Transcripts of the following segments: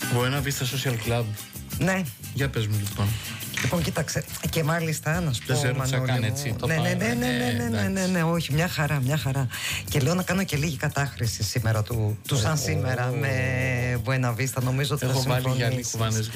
Buena Vista Social Club. Ναι. Για πες μου λοιπόν. Λοιπόν, κοίταξε, και μάλιστα να σου πω, Μανώλη μου. Ναι, όχι, μια χαρά. Και λέω να κάνω και λίγη κατάχρηση σήμερα του σαν σήμερα με Buena Vista. Νομίζω ότι έχω θα βάλει για συμφωνήσεις. λίγο κουβάνες.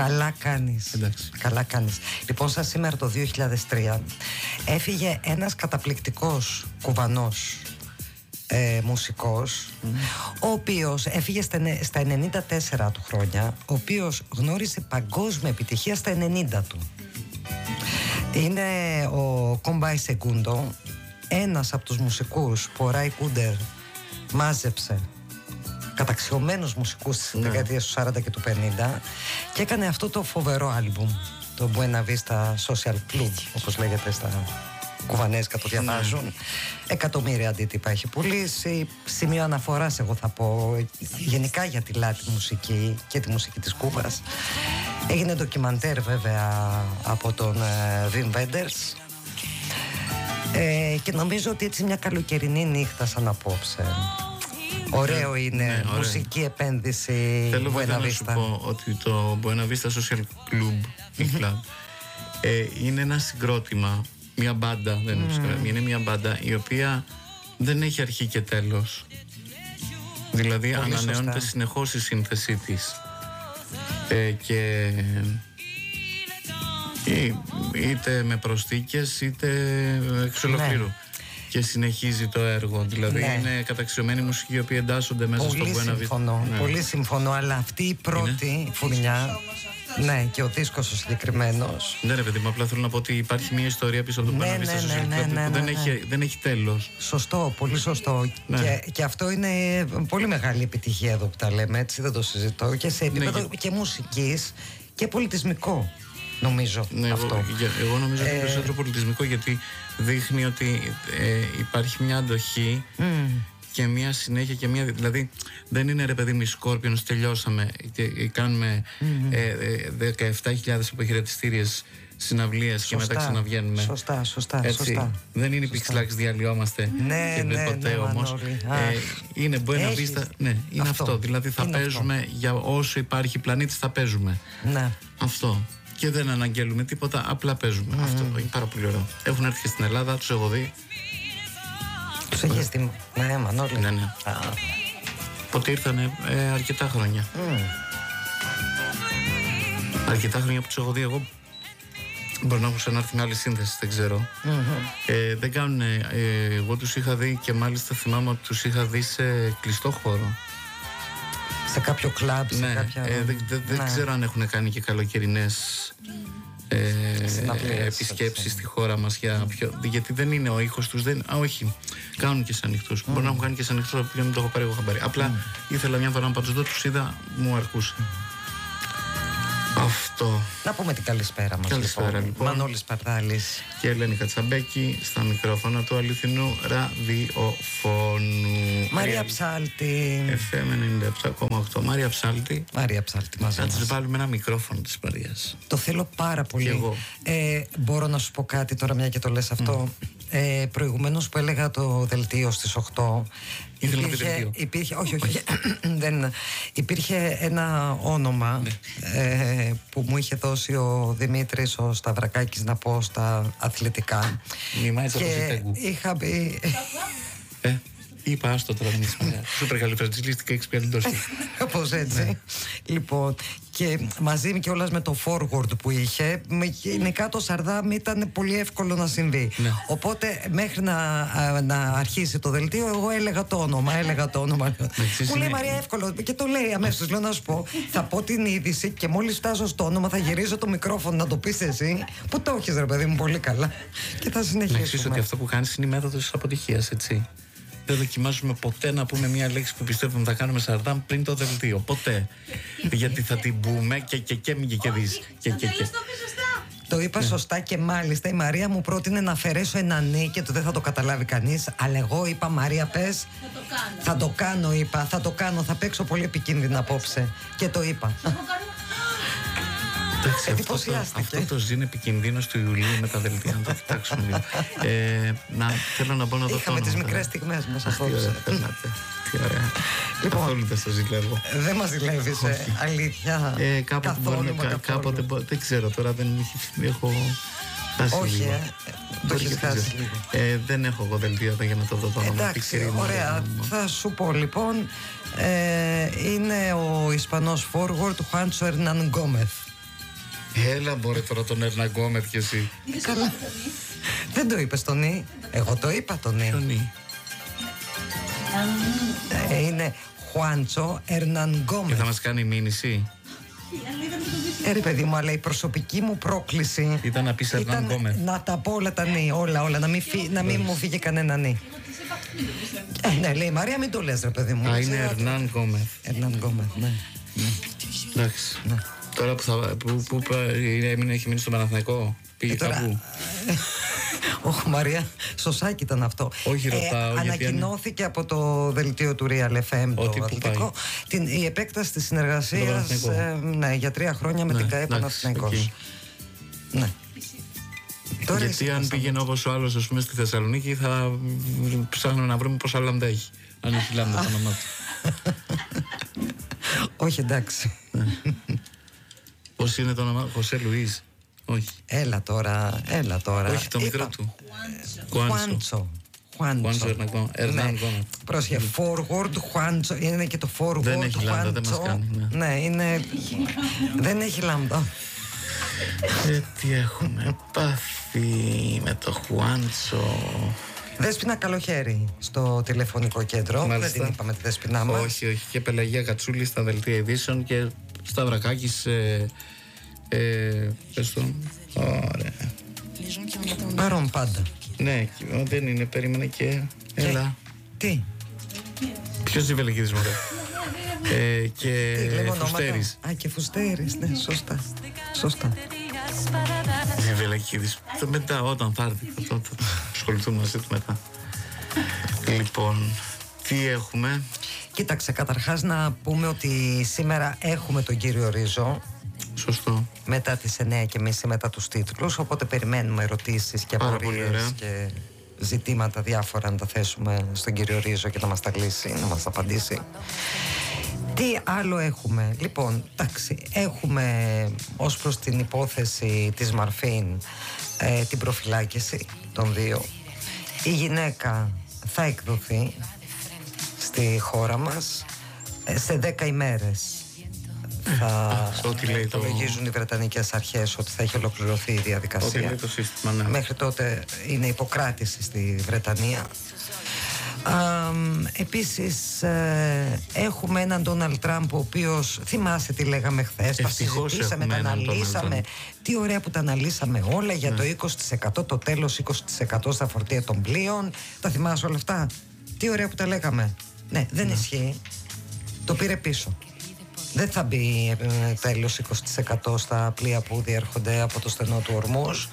Καλά κάνεις. Λοιπόν, σαν σήμερα το 2003 έφυγε ένας καταπληκτικός κουβανός μουσικός, ο οποίος έφυγε στα 94 του χρόνια, ο οποίος γνώρισε παγκόσμια επιτυχία στα 90 του. Είναι ο Κομπάι Σεγκούντο, ένας από τους μουσικούς που ο Ράι Κούντερ μάζεψε, καταξιωμένους μουσικούς στις δεκαετίες του 40 και του 50, και έκανε αυτό το φοβερό άλμπουμ, το Buena Vista Social Club, όπως λέγεται στα κουβανέζικα, το διαβάζουν. Εκατομμύρια αντίτυπα έχει πουλήσει. Σημείο αναφοράς, εγώ θα πω, γενικά για τη λάτι μουσική και τη μουσική της Κούβας. Έγινε ντοκιμαντέρ βέβαια από τον Wim Wenders, και νομίζω ότι έτσι μια καλοκαιρινή νύχτα σαν απόψε, ωραίο είναι, μουσική επένδυση. Θέλω βέβαια να σου πω ότι το Buena Vista Social Club είναι ένα συγκρότημα, μια μπάντα, είναι μια μπάντα η οποία δεν έχει αρχή και τέλος. Δηλαδή πολύ ανανεώνεται συνεχώς η σύνθεσή της, και είτε με προσθήκες είτε εξ ολοκλήρου. Και συνεχίζει το έργο. Δηλαδή είναι καταξιωμένη μουσική η οποία εντάσσονται μέσα πολύ στο Buena Vista. Πολύ συμφωνώ, αλλά αυτή η πρώτη φουρνιά. Ναι, και ο δίσκος ο συγκεκριμένος. Ναι, ρε παιδί μου, απλά θέλω να πω ότι υπάρχει μια ιστορία πίσω από το Buena Vista Social Club που δεν έχει τέλος. Σωστό, πολύ σωστό. Και αυτό είναι πολύ μεγάλη επιτυχία εδώ που τα λέμε, έτσι, δεν το συζητώ. Και σε επίπεδο και μουσικής και πολιτισμικό, νομίζω. Ναι, αυτό. Εγώ νομίζω ότι είναι περισσότερο πολιτισμικό, γιατί δείχνει ότι υπάρχει μια αντοχή και μια συνέχεια και μια. Δηλαδή, δεν είναι ρε παιδί μου, Σκόρπιονς, τελειώσαμε και κάνουμε 17.000 αποχαιρετιστήριες συναυλίες και μετά ξαναβγαίνουμε. Σωστά. Δεν είναι πιξλάξ, διαλυόμαστε και ποτέ όμως. Είναι Buena Vista, είναι αυτό. Δηλαδή θα παίζουμε για όσο υπάρχει πλανήτης, θα παίζουμε. Ναι. Αυτό. Και δεν αναγγέλουμε τίποτα, απλά παίζουμε. Αυτό είναι πάρα πολύ ωραίο. Έχουν έρθει και στην Ελλάδα, τους έχω δει. Τους έχεις δει? Ναι, Μανώλη. Ναι. Πότε ήρθανε? Αρκετά χρόνια. Αρκετά χρόνια που τους έχω δει εγώ. Μπορεί να έχουν ξανάρθει με άλλη σύνθεση, δεν ξέρω. Δεν κάνουν. Εγώ τους είχα δει και μάλιστα θυμάμαι ότι τους είχα δει σε κλειστό χώρο. Σε κάποιο κλαμπ, σε κάποια. Δεν ξέρω αν έχουν κάνει και καλοκαιρινές επισκέψεις στη χώρα μας γιατί δεν είναι ο ήχος τους. Όχι, κάνουν και σε ανοιχτούς. Μπορεί να έχουν κάνει και σε ανοιχτούς, αλλά δεν το έχω πάρει εγώ χαμπάρι. Απλά ήθελα μια φορά να τους δω, τους είδα, μου αρκούσε. Αυτό. Να πούμε την καλησπέρα μας. Καλησπέρα λοιπόν. Μανώλης Παρδάλης και Ελένη Κατσαμπέκη στα μικρόφωνα του αληθινού ραδιοφώνου. Μαρία Ψάλτη. FM 97,8. Μαρία Ψάλτη. μαζί μας. Θα βάλουμε ένα μικρόφωνο της Μαρίας. Το θέλω πάρα πολύ. Και εγώ. Μπορώ να σου πω κάτι τώρα, μια και το λες αυτό. Προηγουμένως που έλεγα το δελτίο στις 8, υπήρχε ένα όνομα που μου είχε δώσει ο Δημήτρης ο Σταυρακάκης να πω στα αθλητικά. Και είχα μπει. Είπα άστο τώρα με τη σημαία. Σούπερ καλή φραντζιλίστικα, έχεις πει αλληλώς. Όπως έτσι. Λοιπόν, και μαζί και όλας με το forward που είχε, γενικά το Σαρδάμ ήταν πολύ εύκολο να συμβεί. Οπότε μέχρι να αρχίσει το δελτίο, εγώ έλεγα το όνομα. Μου λέει Μαρία, εύκολο. Και το λέει αμέσως. Λέω να σου πω, θα πω την είδηση και μόλις φτάσω στο όνομα θα γυρίζω το μικρόφωνο να το πεις εσύ. Που το έχεις, ρε παιδί μου, πολύ καλά. Και θα συνεχίσουμε. Να ξέρεις ότι αυτό που κάνεις είναι η μέθοδος της αποτυχίας, έτσι. Δεν δοκιμάζουμε ποτέ να πούμε μια λέξη που πιστεύουμε θα κάνουμε Σαρδάμ πριν το δελτίο. Ποτέ. Γιατί θα την πούμε και μην και δεις. Το είπα σωστά και μάλιστα η Μαρία μου πρότεινε να αφαιρέσω ένα νι και δεν θα το καταλάβει κανείς. Αλλά εγώ είπα, Μαρία, πες. Θα το κάνω, είπα. Θα παίξω πολύ επικίνδυνα απόψε. Και το είπα. Εντάξει, εντυπωσιάστηκε. αυτό το ζήν επικινδύνος του Ιουλίου με τα δελτία, να το κοιτάξουμε λίγο. Θέλω να πω να δω το Είχαμε τις όνομα, μικρές στιγμές μας Τι ωραία απόψε. περνάτε. Τι ωραία. Λοιπόν, Καθόλου δεν σας ζηλεύω. δεν μας ζηλεύεις, αλήθεια. Κάποτε δεν ξέρω τώρα, δεν έχω χάσει Όχι, λίγο. το έχεις χάσει λίγο. Δεν έχω εγώ δελτία για να το δω το όνομα. Εντάξει, ωραία. Θα σου πω λοιπόν, είναι ο Ισπανός forward Χουάντσο Ερνάν Γκόμεθ. Έλα μπορεί τώρα τον Ερνάν Γκόμεθ και εσύ. Καλά. Δεν το είπες τον Νι. Εγώ το είπα τον Νι. Είναι Χουάντσο Ερνάν Και Γκόμεθ. θα μας κάνει μήνυση. Ρε παιδί μου, αλλά η προσωπική μου πρόκληση Ήταν να πεις Ερνάν Γκόμεθ. να τα πω όλα τα Νι, όλα, να μην μου φύγει κανένα Νι. Ναι, λέει η Μαρία, μην το λες ρε παιδί μου. Είναι Ερνάν Γκόμεθ. Ερνάν Γκόμεθ, ναι. Εντάξει. Τώρα που έχει μείνει στο Παναθηναϊκό, πήγε κάπου. Όχι Μαρία, σωσάκι ήταν αυτό. Όχι, ρωτάω, γιατί ανακοινώθηκε από το δελτίο του Real FM το αθλητικό η επέκταση της συνεργασίας για 3 χρόνια με την ΚΑΕ Παναθηναϊκός. Ναι. Γιατί αν πήγαινε όπως ο άλλος, ας πούμε, στη Θεσσαλονίκη, θα ψάχνουμε να βρούμε πόσα λάμδα έχει. Αν έχει λάμδα το όνομά του. Όχι, εντάξει. Πώς είναι το όνομα, Χωσέ Λουίζ? Όχι. Έλα τώρα. Όχι, το μικρό του. Χουάντσο. Ερνάν Γκόμεθ. Πρόσχε, forward, Χουάντσο. Είναι και το forward, δεν έχει λάμδα, δεν μας κάνει. Ναι, είναι. Δεν έχει λάμδα. Τι έχουμε πάθει με το Χουάντσο. Δέσποινα Καλοχέρι στο τηλεφωνικό κέντρο. Μάλιστα. Δεν την είπαμε τη Δέσποινα μας. Όχι. Και Πελαγία Κατσούλη στα δελτία ειδήσεων και Σταυρακάκης. Πες το. Ωραία. Παρόν πάντα. Ναι, δεν είναι, περίμενε και. Έλα. Τι. Ποιος είναι Βελεγίδης μωρέ? Και Φουστέρης. Α, και Φουστέρης, ναι, σωστά. Βελεγίδης. Μετά, όταν θα έρθει, θα ασχοληθούμε μαζί του μετά. Λοιπόν, τι έχουμε? Κοίταξε, καταρχάς να πούμε ότι σήμερα έχουμε τον κύριο Ρίζο. Σωστό. Μετά τις 9:30 μετά τους τίτλους, οπότε περιμένουμε ερωτήσεις και απορίες και ζητήματα διάφορα να τα θέσουμε στον κύριο Ρίζο και να μας τα λύσει, να μας τα απαντήσει. Τι άλλο έχουμε? Λοιπόν, εντάξει, έχουμε ως προς την υπόθεση της Μαρφίν την προφυλάκηση των 2. Η γυναίκα θα εκδοθεί στη χώρα μας σε 10 ημέρες. Θα υπολογίζουν οι Βρετανικές αρχές ότι θα έχει ολοκληρωθεί η διαδικασία. Λέει το σύστημα, ναι. Μέχρι τότε είναι υποκράτηση στη Βρετανία. Επίσης έχουμε έναν Ντόναλντ Τραμπ, ο οποίος, θυμάσαι τι λέγαμε χθες, τα συζητήσαμε, τα αναλύσαμε. Τι ωραία που τα αναλύσαμε όλα για το 20%, το τέλος 20% στα φορτία των πλοίων. Τα θυμάσαι όλα αυτά? Τι ωραία που τα λέγαμε. Ναι, δεν ισχύει. Το πήρε πίσω. Δεν θα μπει τέλος 20% στα πλοία που διέρχονται από το στενό του Ορμούζ.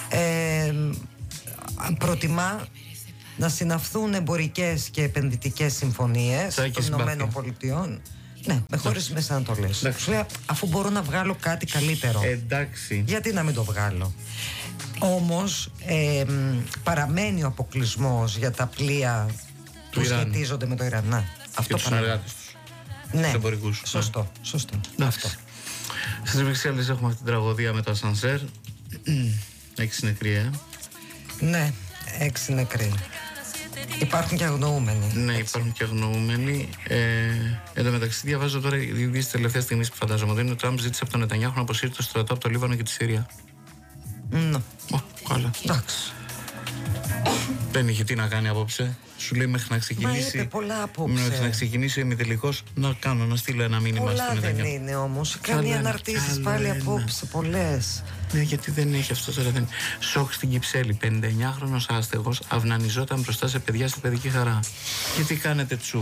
Προτιμά να συναυθούν εμπορικές και επενδυτικές συμφωνίες των Ηνωμένων Πολιτειών. Ναι, με χώρες Μέσης Ανατολής. Σου λέει, αφού μπορώ να βγάλω κάτι καλύτερο, εντάξει, γιατί να μην το βγάλω? Όμως παραμένει ο αποκλεισμός για τα πλοία που σχετίζονται με το Ιράν. Ναι, αυτό και τους συνεργάτες τους. Ναι, σωστό. Αυτό. Στις Βρυξέλλες έχουμε αυτή την τραγωδία με το ασανσέρ. 6 νεκροί, Ναι, 6 νεκροί. Υπάρχουν και αγνοούμενοι. Ναι, υπάρχουν και αγνοούμενοι. Εν τω μεταξύ, διαβάζω τώρα οι ειδήσεις τελευταία στιγμή που φαντάζομαι ότι είναι ο Τραμπ ζήτησε από τον Νετανιάχου να αποσύρει το στρατό από το Λίβανο και τη Συρία. Ναι. Καλά. Εντάξει. Δεν είχε τι να κάνει απόψε. Σου λέει μέχρι να ξεκινήσει. Μα είπε πολλά απόψε. Μέχρι να ξεκινήσει ο ημιτελικός, να στείλω ένα μήνυμα στον Νετανιάχου. Πολλά δεν είναι όμως. Κάνει αναρτήσεις πάλι απόψε, πολλές. Ναι, γιατί δεν έχει αυτό τώρα. Σοκ στην Κυψέλη. 59χρονος άστεγος αυνανιζόταν μπροστά σε παιδιά στη παιδική χαρά. Γιατί κάνετε τσου?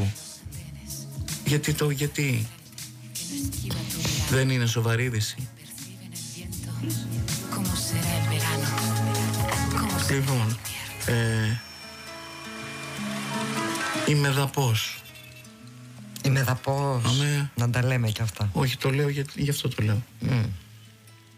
Γιατί? Δεν είναι σοβαρή είδηση? Λοιπόν, είμαι δαπός. Είμαι δαπός. Να τα λέμε κι αυτά. Όχι, το λέω γι' αυτό το λέω.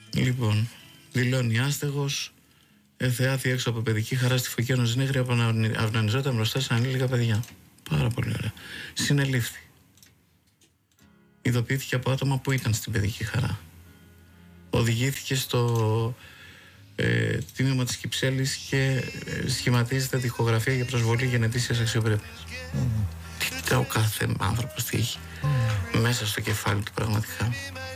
Λοιπόν, δηλώνει άστεγος, εθεάθη έξω από παιδική χαρά στη Φωκία Νεύρη, αυνανιζόταν μπροστά σε ανήλικα παιδιά. Πάρα πολύ ωραία. Συνελήφθη. Ειδοποιήθηκε από άτομα που ήταν στην παιδική χαρά. Οδηγήθηκε στο τμήμα της Κυψέλης και σχηματίζεται τοιχογραφία για προσβολή γενετήσιας αξιοπρέπειας. Τι ο κάθε άνθρωπος τι έχει μέσα στο κεφάλι του πραγματικά.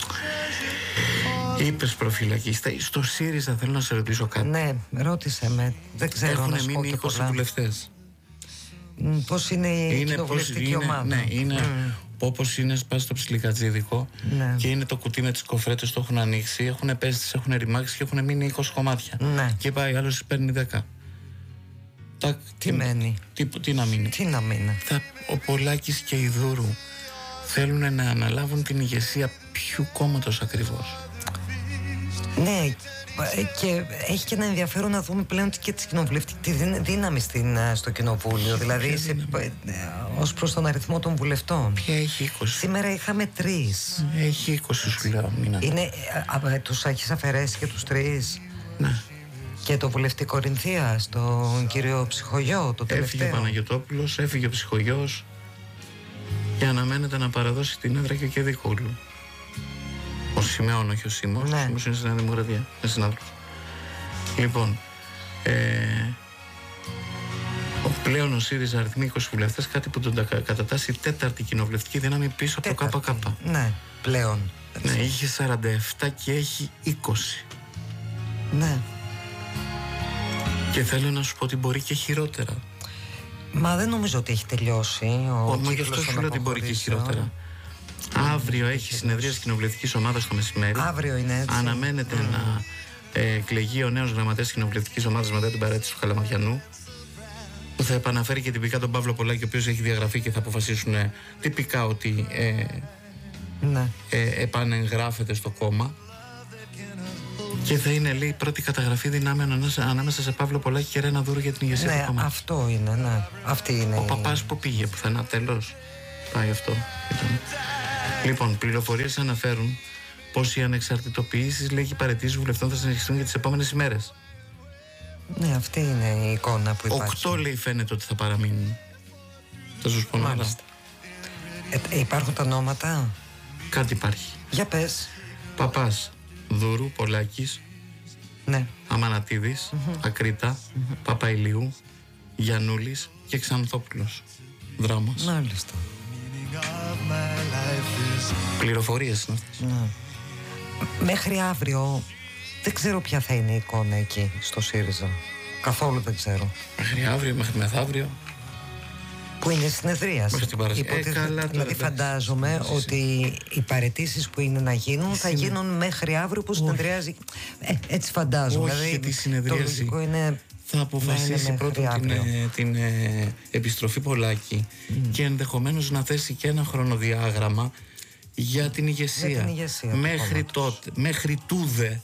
Είπες προφυλακίστα. Στο ΣΥΡΙΖΑ θέλω να σε ρωτήσω κάτι. Ναι, ρώτησε με. Δεν ξέρω να σου πω Έχουν μείνει 20 βουλευτές. Πώς είναι η κοινοβουλευτική ομάδα. Ναι, είναι όπως είναι σπάσει το ψιλικατζίδικο, ναι. Και είναι το κουτί με τις κοφρέτες, το έχουν ανοίξει, έχουν πέσει, τις έχουν ρημάξει και έχουν μείνει 20 κομμάτια. Ναι. Και πάει άλλος παίρνει 10. Τι μένει. Τι να μείνει. Τι να μείνει. Ο Πολάκης και η Δούρου θέλουν να αναλάβουν την ηγεσία ποιου κόμματος ακριβώς? Ναι, και έχει και ένα ενδιαφέρον να δούμε πλέον και τη κοινοβουλευτική δύναμη στο κοινοβούλιο. Δηλαδή, ως προς τον αριθμό των βουλευτών. Ποια έχει 20? Σήμερα είχαμε 3. Έχει 20 σου λέω. Είναι, τους έχεις αφαιρέσει και τους 3. Ναι. Και το βουλευτή Κορινθίας, τον κύριο Ψυχογιό, το τελευταίο. Έφυγε ο Παναγιωτόπουλος, έφυγε ο Ψυχογιός και αναμένεται να παραδώσει την έδρα και ο Κεδικόλου. Ο Σιμεών, όχι ο Σίμος. Ναι. Ο Σίμος είναι στη Νέα Δημοκρατία. Είναι συνάδελφος. Λοιπόν, πλέον ο ΣΥΡΙΖΑ αριθμεί 20 βουλευτές, κάτι που τον κατατάσσει η τέταρτη κοινοβουλευτική δύναμη πίσω από το ΚΚ. Ναι, πλέον. Ναι, είχε 47 και έχει 20. Ναι. Και θέλω να σου πω ότι μπορεί και χειρότερα. Μα δεν νομίζω ότι έχει τελειώσει ο κύκλος. Γι' αυτό σου λέω ότι μπορεί και χειρότερα. Αύριο έχει συνεδρία της κοινοβουλευτικής ομάδας το μεσημέρι. Αύριο είναι έτσι. Αναμένεται να εκλεγεί ο νέος γραμματέας της κοινοβουλευτικής ομάδας μετά την παρέτηση του Καλαμαριανού, που θα επαναφέρει και τυπικά τον Παύλο Πολάκη, ο οποίος έχει διαγραφεί και θα αποφασίσουν τυπικά ότι επανεγγράφεται στο κόμμα. Και θα είναι, λέει, η πρώτη καταγραφή δυνάμεων ανάμεσα σε Παύλο Πολάκη και Ρένα Δούρου για την ηγεσία του κόμματος. Αυτό είναι, ναι. Αυτή είναι. Ο παπάς που πήγε πουθενά, τέλος. Πάει αυτό. Λοιπόν, πληροφορίες αναφέρουν πως οι ανεξαρτητοποιήσεις, λέγει, παραιτήσεις βουλευτών θα συνεχιστούν για τις επόμενες ημέρες. Ναι, αυτή είναι η εικόνα που υπάρχει. 8, λέει, φαίνεται ότι θα παραμείνουν. Θα σου πω να υπάρχουν τα ονόματα. Κάτι υπάρχει. Για πες. Παπάς, Δούρου, Πολάκης, ναι. Αμανατίδης, Ακρίτα, Παπαϊλίου, Γιαννούλης και Ξανθόπουλος. Δράμος. Μάλιστα. Πληροφορίες είναι αυτές. Ναι. Μέχρι αύριο δεν ξέρω ποια θα είναι η εικόνα εκεί στο ΣΥΡΙΖΑ. Καθόλου δεν ξέρω. Μέχρι αύριο, μέχρι μεθαύριο. Που είναι συνεδρίαση. Δηλαδή φαντάζομαι ότι οι παραιτήσεις που είναι να γίνουν θα γίνουν μέχρι αύριο που συνεδριάζει. Έτσι φαντάζομαι. Όχι, δηλαδή, τη συνεδρίαση το είναι θα αποφασίσει πρώτον την επιστροφή Πολάκη και ενδεχομένως να θέσει και ένα χρονοδιάγραμμα για την ηγεσία. Μέχρι τότε, μέχρι τούδε.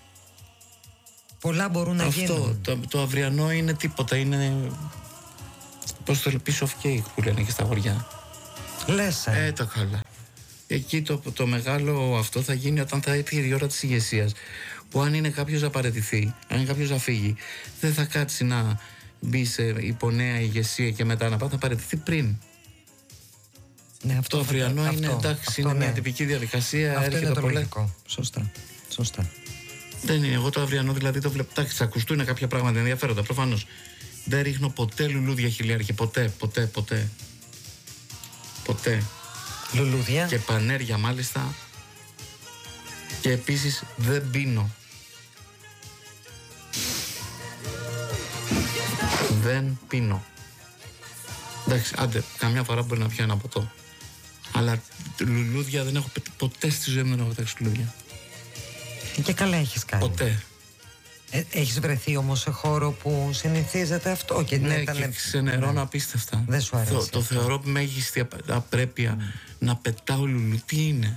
Πολλά μπορούν να γίνουν. Το αυριανό είναι τίποτα. Είναι, πώς το piece of cake που λένε και στα χωριά. Λες. Το καλά. Εκεί το μεγάλο αυτό θα γίνει όταν θα έρθει η ώρα της ηγεσίας. Που αν είναι κάποιος να παραιτηθεί, αν είναι κάποιος να φύγει, δεν θα κάτσει να μπει σε υπονέα ηγεσία και μετά να πάει, θα παραιτηθεί πριν. Ναι, αυτό το αυριανό είναι εντάξει, είναι μια τυπική διαδικασία. Αυτό είναι το λογικό. Σωστά. Δεν είναι. Εγώ το αυριανό δηλαδή το βλέπω. Εντάξει, θα ακουστούν κάποια πράγματα ενδιαφέροντα. Προφανώς. Δεν ρίχνω ποτέ λουλούδια χιλιάρχη. Ποτέ. Λουλούδια. Και πανέρια μάλιστα. Και επίσης δεν πίνω. Δεν πίνω. Εντάξει, άντε, καμιά φορά μπορεί να πιω ένα ποτό. Αλλά λουλούδια δεν έχω ποτέ στη ζωή μου, δεν έχω πετάξει λουλούδια. Και καλά έχεις κάνει. Ποτέ. Έχεις βρεθεί όμως σε χώρο που συνηθίζεται αυτό και ναι, και ξενερώνω απίστευτα. Δεν σου αρέσει. Το θεωρώ μέγιστη απρέπεια να πετάω λουλού. Τι είναι?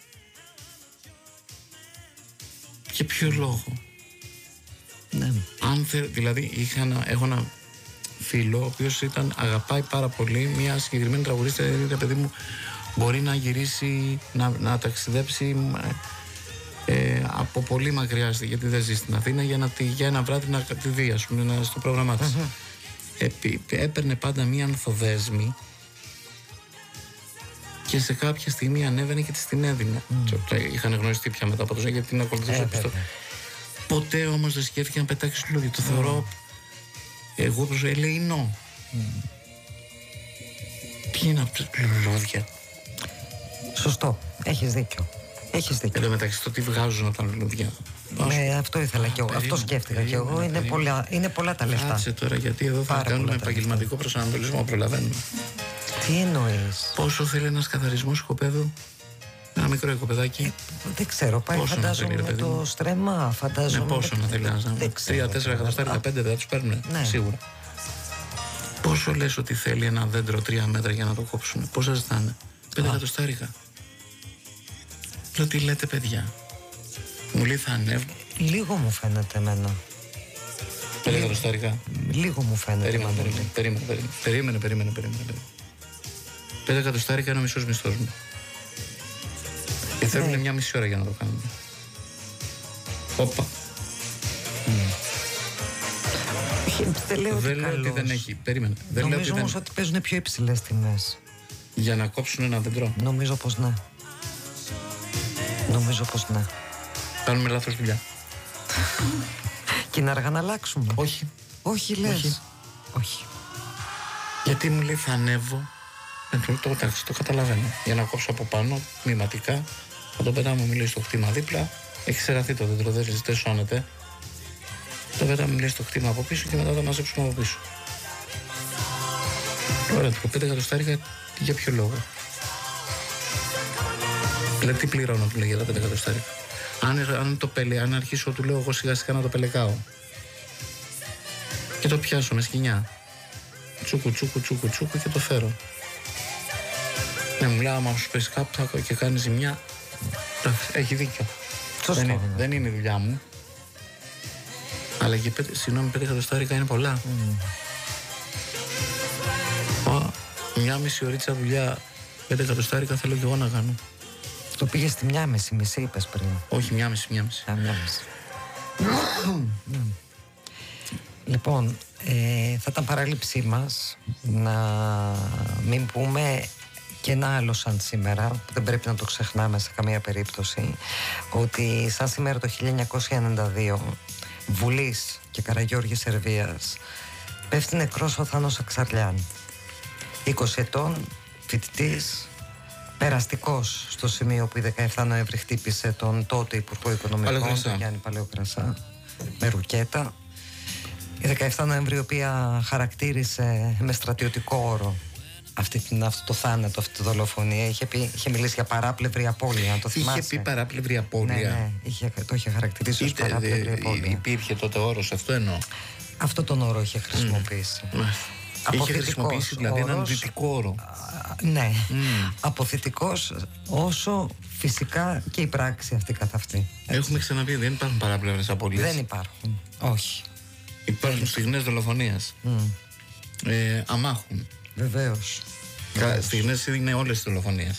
Για ποιο λόγο? Ναι. Δηλαδή έχω ένα φίλο ο οποίος αγαπάει πάρα πολύ μια συγκεκριμένη τραγουδίστρια. Δηλαδή, παιδί μου, μπορεί να γυρίσει, να ταξιδέψει από πολύ μακριά, γιατί δεν ζει στην Αθήνα, για ένα βράδυ να τη δει, ας πούμε, στο πρόγραμμά της. Έπαιρνε πάντα μία ανθοδέσμη και σε κάποια στιγμή ανέβαινε και της την έδινε. Είχαν γνωριστεί πια μετά από το γιατί την ακολουθούσε πίσω. Ποτέ όμως δεν σκέφτηκε να πετάξει λουλούδια. Το θεωρώ εγώ το ελεηνό. Τι είναι αυτό το λουλούδια? Σωστό, έχεις δίκιο. Εν τω μεταξύ, το τι βγάζουν τα λουλούδια. Αυτό ήθελα κι εγώ. Αυτό σκέφτηκα κι εγώ. Είναι πολλά τα λεφτά. Κάτσε τώρα, γιατί εδώ θα κάνουμε επαγγελματικό προσανατολισμό. Προλαβαίνουμε. Τι εννοείς? Πόσο θέλει ένας καθαρισμός οικοπαίδου? Ένα μικρό οικοπεδάκι. Δεν ξέρω, πάει πόσο φαντάζομαι με το στρέμμα. Φαντάζομαι. Πόσο να θέλει να 3-4 εκατοστάρικα, 5 δεν τους παίρνουν. Ναι. Σίγουρα. Πόσο λες ότι θέλει ένα δέντρο 3 μέτρα για να το κόψουν? Πόσα ζητάνε? 5 εκατοστάρικα. Λέω, τι λέτε παιδιά? Μου λέει θα ανέβω. Λίγο μου φαίνεται εμένα. 5 εκατοστάρικα. Λίγο μου φαίνεται. Περίμενε. 5 εκατοστάρικα είναι ο μισός μισθός μου. Και θέλουν μια μισή ώρα για να το κάνουν. Όπα. Δεν λέω ότι δεν έχει. Περίμενε. Νομίζω όμως ότι παίζουν πιο υψηλές τιμές. Για να κόψουν ένα δέντρο. Νομίζω πως ναι. Κάνουμε λάθος δουλειά. Και είναι αργά να αλλάξουμε. Όχι λες. Όχι. Γιατί μου λέει θα ανέβω. Το καταλαβαίνω. Για να κόψω από πάνω, μηματικά. Θα το πετάμε, μου λέει στο χτήμα δίπλα. Έχει σεραθεί το δέντρο, δεν σώνεται. Το πετάμε, μου λέει στο χτήμα από πίσω και μετά θα μαζέψουμε από πίσω. Ωραία, το 5 εκατοστάρικα για ποιο λόγο? Δηλαδή τι πληρώνω, του λέει, για τα 5 εκατοστάρικα? Αν αρχίσω, του λέω εγώ σιγά σιγά να το πελεκάω και το πιάσω με σκοινιά, τσούκου και το φέρω. Ναι, μου λέει, άμα σου πέσει κάπου και κάνει ζημιά, έχει δίκιο. Δεν είναι η δουλειά μου. Αλλά και 5 εκατοστάρικα είναι πολλά. Μια μισή ωρίτσα δουλειά, 5 εκατοστάρικα θέλω και εγώ να κάνω. Το πήγε στη μισή είπες πριν. Όχι, μια μισή. Λοιπόν, θα ήταν παράληψή μας να μην πούμε και ένα άλλο σαν σήμερα, που δεν πρέπει να το ξεχνάμε σε καμία περίπτωση, ότι σαν σήμερα το 1992 Βουλής και Καραγιώργης Σερβίας πέφτει νεκρός ο Θάνος Αξαρλιάν, 20 ετών, φοιτητής, περαστικός στο σημείο που η 17 Νοέμβρη χτύπησε τον τότε Υπουργό Οικονομικών, τον Γιάννη Παλαιοκρασά, με ρουκέτα. Η 17 Νοέμβρη, η οποία χαρακτήρισε με στρατιωτικό όρο αυτό το θάνατο, αυτή τη δολοφονία. Είχε μιλήσει για παράπλευρη απώλεια, αν το θυμάσαι. Είχε πει παράπλευρη απώλεια. Ναι, το είχε χαρακτηρίσει ως παράπλευρη απώλεια. Υπήρχε τότε όρος, αυτό εννοώ. Αυτό τον όρο είχε χρησιμοποιήσει. Είχε χρησιμοποιήσει δηλαδή έναν δυτικό όρο. Ναι, αποθητικός όσο φυσικά και η πράξη αυτή καθ' αυτή. Έχουμε ξαναπεί, δεν υπάρχουν παράπλευρες απώλειες. Δεν υπάρχουν, όχι. Υπάρχουν στιγμές δολοφονίας. Αμάχων. Βεβαίως. Στιγμές είναι όλες τις δολοφονίες.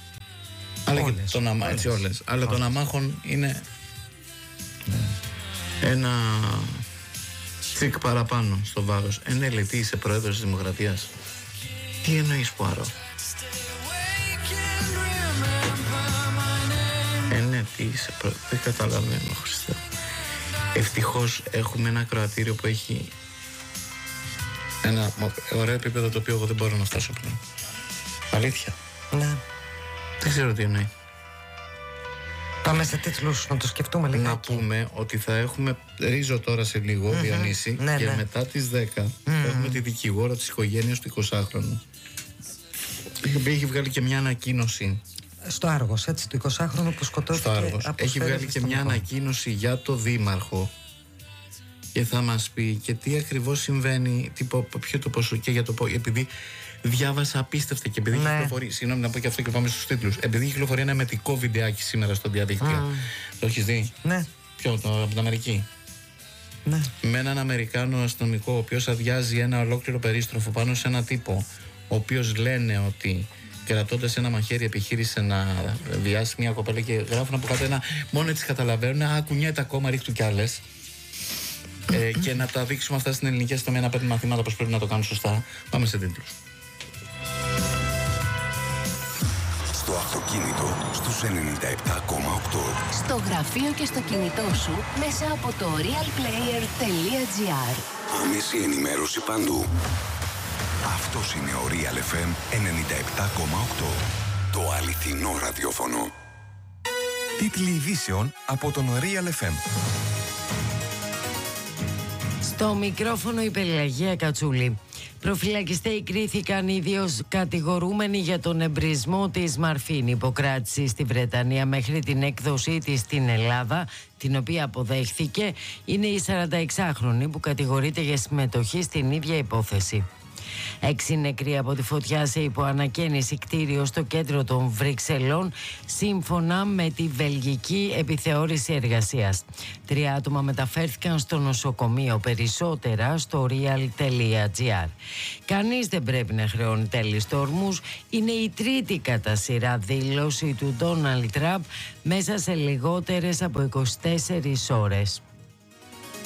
Αλλά των αμάχων είναι ένα τσικ παραπάνω στο βάρος. Ναι, λέει, τι είσαι πρόεδρος της Δημοκρατίας? Τι εννοείς Πουαρό? Ναι, τι είσαι πρόεδρος? Δεν καταλαβαίνω, Χριστέ. Ευτυχώς έχουμε ένα κροατήριο που έχει ένα ωραίο επίπεδο, το οποίο εγώ δεν μπορώ να φτάσω πλέον. Αλήθεια. Ναι. Δεν ξέρω τι εννοεί. Πάμε σε τίτλους να το σκεφτούμε λιγάκι. Να πούμε ότι θα έχουμε ρίζο τώρα σε λίγο, Διονύση, και μετά τις 10 έχουμε τη δικηγόρο της οικογένειας του 20χρονου. Έχει βγάλει και μια ανακοίνωση. Στο Άργος, έτσι, του 20χρονου που σκοτώθηκε. Έχει βγάλει και μια ανακοίνωση για το δήμαρχο και θα μας πει και τι ακριβώς συμβαίνει, ποιο το ποσό και για το πόσο. Επειδή διάβασα απίστευτα και επειδή κυκλοφορεί. Συγγνώμη να πω και αυτό και πάμε στους τίτλους. Επειδή κυκλοφορεί ένα μετικό βιντεάκι σήμερα στο διαδίκτυο. Το έχεις δει? Ναι. Ποιο, από την Αμερική? Ναι. Με έναν Αμερικάνο αστυνομικό, ο οποίος αδειάζει ένα ολόκληρο περίστροφο πάνω σε ένα τύπο, ο οποίος λένε ότι κρατώντας ένα μαχαίρι επιχείρησε να βιάσει μια κοπέλα και γράφουν από κάτω ένα, μόνο έτσι καταλαβαίνουν, κουνιέται ακόμα, ρίχτου κι άλλες. Και να τα δείξουμε αυτά στην ελληνική αστυνομία, να παίρνουν μαθήματα πώς πρέπει να το κάνουν σωστά. Πάμε σε τίτλους. Στο αυτοκίνητο στους 97,8. Στο γραφείο και στο κινητό σου μέσα από το realplayer.gr. Άμεση ενημέρωση παντού. Αυτός είναι ο Real FM 97,8. Το αληθινό ραδιόφωνο. Τίτλοι ειδήσεων από τον Real FM. Στο μικρόφωνο η Πελαγία Κατσούλη. Προφυλακιστέοι κρίθηκαν οι δύο κατηγορούμενοι για τον εμπρισμό της Μαρφίν, υποκράτηση στη Βρετανία μέχρι την έκδοσή της στην Ελλάδα, την οποία αποδέχθηκε. Είναι η 46χρονη που κατηγορείται για συμμετοχή στην ίδια υπόθεση. 6 νεκροί από τη φωτιά σε υποανακαίνιση κτίριο στο κέντρο των Βρυξελών, σύμφωνα με τη βελγική επιθεώρηση εργασίας. 3 άτομα μεταφέρθηκαν στο νοσοκομείο, περισσότερα στο real.gr. Κανείς δεν πρέπει να χρεώνει τέλη όρμους. Είναι η τρίτη κατά σειρά δήλωση του Ντόναλντ Τραμπ μέσα σε λιγότερες από 24 ώρες.